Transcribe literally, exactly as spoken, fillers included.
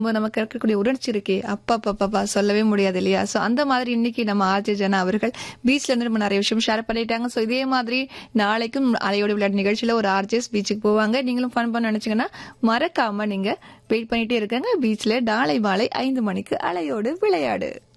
நமக்கு இருக்கக்கூடிய உணர்ச்சி இருக்கே அப்பா பாப்பா சொல்லவே முடியாது இல்லையா? சோ அந்த மாதிரி இன்னைக்கு நம்ம ஆர்ஜே ஜனா அவர்கள் பீச்ல இருந்து நம்ம நிறைய விஷயம் ஷேர் பண்ணிட்டாங்க. சோ இதே மாதிரி நாளைக்கும் அலையோட விளையாட்டு நிகழ்ச்சியில ஒரு ஆர்ஜேஸ் பீச்சுக்கு போவாங்க. நீங்களும் ஃபன் பண்ண நினைச்சீங்கன்னா மறக்காம நீங்க வெயிட் பண்ணிட்டே இருக்காங்க. பீச்ல நாளை மாலை ஐந்து மணிக்கு அலையோடு விளையாடு.